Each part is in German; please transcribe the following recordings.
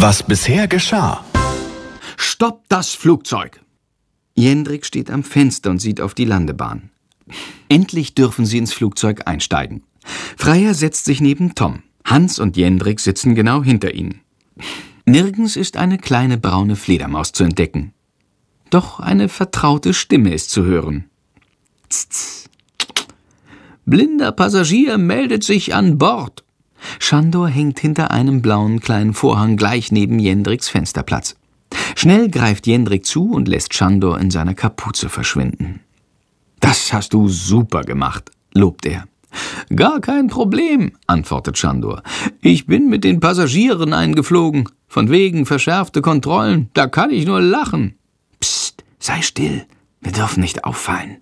Was bisher geschah. Stopp das Flugzeug! Jendrik steht am Fenster und sieht auf die Landebahn. Endlich dürfen sie ins Flugzeug einsteigen. Freier setzt sich neben Tom. Hans und Jendrik sitzen genau hinter ihnen. Nirgends ist eine kleine braune Fledermaus zu entdecken. Doch eine vertraute Stimme ist zu hören. Tss. Blinder Passagier meldet sich an Bord. Schandor hängt hinter einem blauen kleinen Vorhang gleich neben Jendriks Fensterplatz. Schnell greift Jendrik zu und lässt Schandor in seiner Kapuze verschwinden. »Das hast du super gemacht«, lobt er. »Gar kein Problem«, antwortet Schandor. »Ich bin mit den Passagieren eingeflogen. Von wegen verschärfte Kontrollen, da kann ich nur lachen.« »Psst, sei still, wir dürfen nicht auffallen.«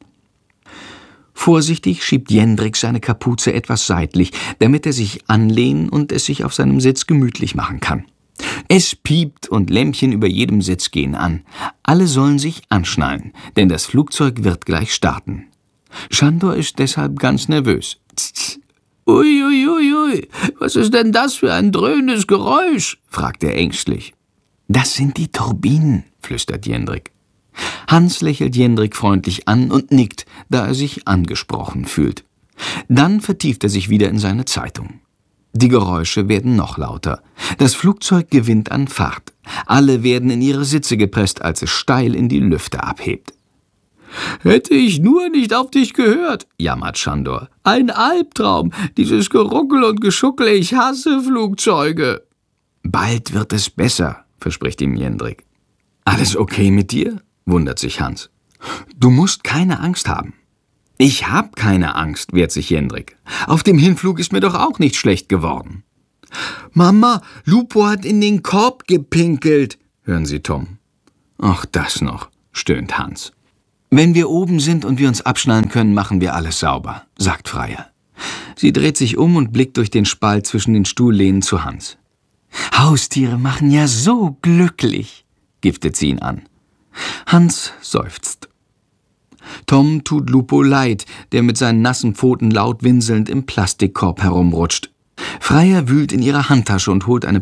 Vorsichtig schiebt Jendrik seine Kapuze etwas seitlich, damit er sich anlehnen und es sich auf seinem Sitz gemütlich machen kann. Es piept und Lämpchen über jedem Sitz gehen an. Alle sollen sich anschnallen, denn das Flugzeug wird gleich starten. Schandor ist deshalb ganz nervös. »Uiuiui, was ist denn das für ein dröhnendes Geräusch?« fragt er ängstlich. »Das sind die Turbinen«, flüstert Jendrik. Hans lächelt Jendrik freundlich an und nickt, da er sich angesprochen fühlt. Dann vertieft er sich wieder in seine Zeitung. Die Geräusche werden noch lauter. Das Flugzeug gewinnt an Fahrt. Alle werden in ihre Sitze gepresst, als es steil in die Lüfte abhebt. »Hätte ich nur nicht auf dich gehört«, jammert Schandor. »Ein Albtraum, dieses Geruckel und Geschuckel, ich hasse Flugzeuge.« »Bald wird es besser«, verspricht ihm Jendrik. »Alles okay mit dir?« wundert sich Hans. »Du musst keine Angst haben.« »Ich hab keine Angst«, wehrt sich Jendrik. »Auf dem Hinflug ist mir doch auch nicht schlecht geworden.« »Mama, Lupo hat in den Korb gepinkelt«, hören sie Tom. »Ach, das noch«, stöhnt Hans. »Wenn wir oben sind und wir uns abschnallen können, machen wir alles sauber«, sagt Freier. Sie dreht sich um und blickt durch den Spalt zwischen den Stuhllehnen zu Hans. »Haustiere machen ja so glücklich«, giftet sie ihn an. Hans seufzt. Tom tut Lupo leid, der mit seinen nassen Pfoten laut winselnd im Plastikkorb herumrutscht. Freier wühlt in ihrer Handtasche und holt eine